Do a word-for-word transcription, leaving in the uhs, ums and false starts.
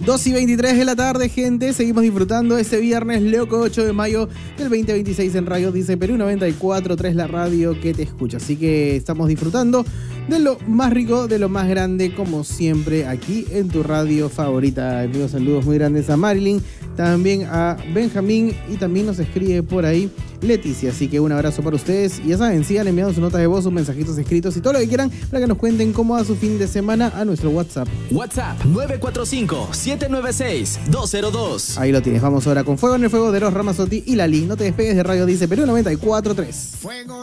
dos y veintitrés de la tarde, gente. Seguimos disfrutando este viernes loco ocho de mayo del veinte veintiséis en Radio Dice Perú noventa y cuatro punto tres, la radio que te escucha. Así que estamos disfrutando de lo más rico, de lo más grande, como siempre, aquí en tu radio favorita. Amigos, saludos muy grandes a Marilyn, también a Benjamín y también nos escribe por ahí Leticia. Así que un abrazo para ustedes. Y ya saben, sigan enviando sus notas de voz, sus mensajitos escritos y todo lo que quieran para que nos cuenten cómo va su fin de semana a nuestro WhatsApp. WhatsApp nueve cuatro cinco, siete nueve seis, dos cero dos. Ahí lo tienes. Vamos ahora con Fuego en el Fuego de Eros Ramazzotti y Lali. No te despegues de Radio Dice Perú noventa y cuatro punto tres. Fuego.